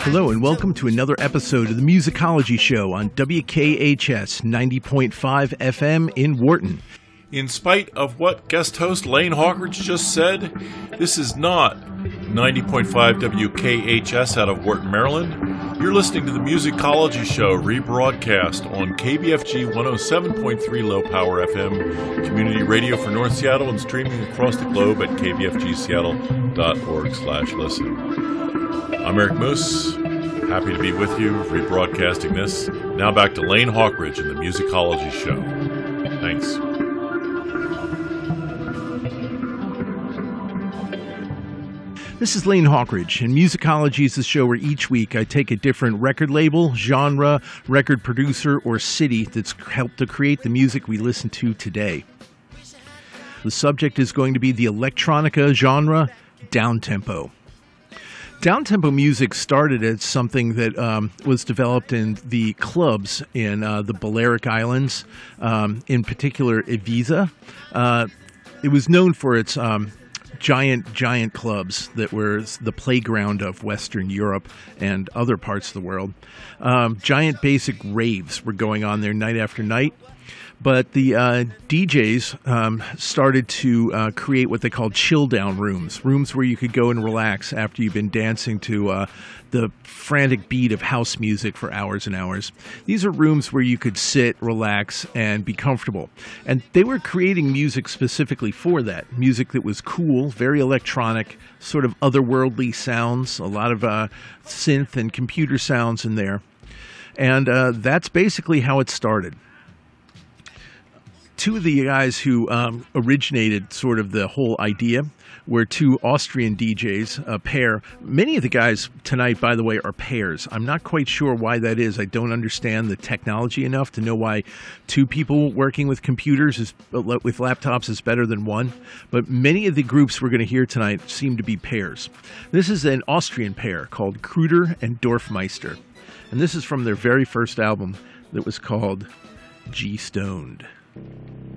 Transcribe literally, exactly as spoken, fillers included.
Hello and welcome to another episode of the Musicology Show on W K H S ninety point five F M in Wharton. In spite of what guest host Lane Hawkridge just said, this is not ninety point five W K H S out of Wharton, Maryland. You're listening to the Musicology Show rebroadcast on K B F G one oh seven point three Low Power F M, community radio for North Seattle, and streaming across the globe at k b f g seattle dot org slash listen. I'm Eric Moose, happy to be with you, rebroadcasting this. Now back to Lane Hawkridge and the Musicology Show. Thanks. This is Lane Hawkridge, and Musicology is the show where each week I take a different record label, genre, record producer, or city that's helped to create the music we listen to today. The subject is going to be the electronica genre, downtempo. Downtempo music started as something that um, was developed in the clubs in uh, the Balearic Islands, um, in particular Ibiza. Uh, it was known for its um, giant, giant clubs that were the playground of Western Europe and other parts of the world. Um, giant basic raves were going on there night after night. But the uh, D Js um, started to uh, create what they called chill-down rooms, rooms where you could go and relax after you've been dancing to uh, the frantic beat of house music for hours and hours. These are rooms where you could sit, relax, and be comfortable. And they were creating music specifically for that, music that was cool, very electronic, sort of otherworldly sounds, a lot of uh, synth and computer sounds in there. And uh, that's basically how it started. Two of the guys who um, originated sort of the whole idea were two Austrian D Js, a pair. Many of the guys tonight, by the way, are pairs. I'm not quite sure why that is. I don't understand the technology enough to know why two people working with computers, is, with laptops, is better than one. But many of the groups we're going to hear tonight seem to be pairs. This is an Austrian pair called Kruder and Dorfmeister. And this is from their very first album that was called G Stoned.